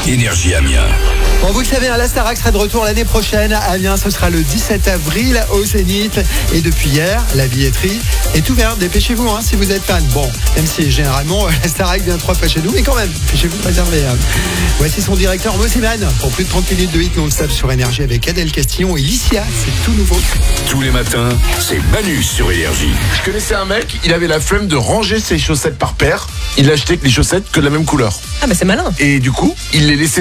Énergie Amiens. Bon, vous le savez, la Starac sera de retour l'année prochaine à Amiens. Ce sera le 17 avril au Zénith. Et depuis hier, la billetterie est ouverte. Dépêchez-vous si vous êtes fan. Bon, même si généralement la Starac vient 3 fois chez nous, mais quand même, dépêchez-vous de réserver. Voici son directeur Moseman pour plus de 30 minutes de hit non-stop sur Énergie avec Adèle Castillon et Licia. C'est tout nouveau. Tous les matins, c'est Manu sur Énergie. Je connaissais un mec, il avait la flemme de ranger ses chaussettes par paire. Il achetait que les chaussettes que de la même couleur. Ah, mais c'est malin. Et du coup, il les laissait